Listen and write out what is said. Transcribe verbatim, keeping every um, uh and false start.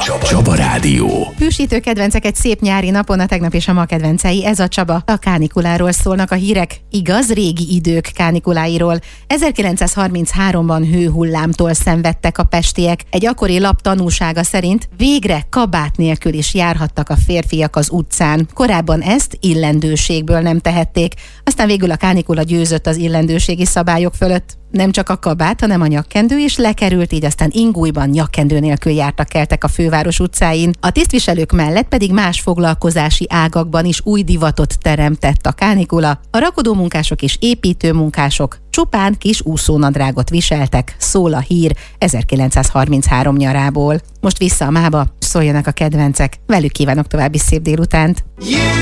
Csaba, Csaba Rádió. Hűsítő kedvencek egy szép nyári napon, a tegnap és a ma kedvencei. Ez a Csaba. A kánikuláról szólnak a hírek. Igaz, régi idők kánikuláiról. ezerkilencszázharmincháromban hőhullámtól szenvedtek a pestiek. Egy akkori lap tanúsága szerint végre kabát nélkül is járhattak a férfiak az utcán. Korábban ezt illendőségből nem tehették. Aztán végül a kánikula győzött az illendőségi szabályok fölött. Nem csak a kabát, hanem a nyakkendő is lekerült, így aztán ingújban nyakkendő nélkül jártak keltek a főváros utcáin. A tisztviselők mellett pedig más foglalkozási ágakban is új divatot teremtett a kánikula. A rakodómunkások és építőmunkások csupán kis úszónadrágot viseltek, szól a hír ezerkilencszázharminchárom nyarából. Most vissza a mába, szóljanak a kedvencek. Velük kívánok további szép délutánt.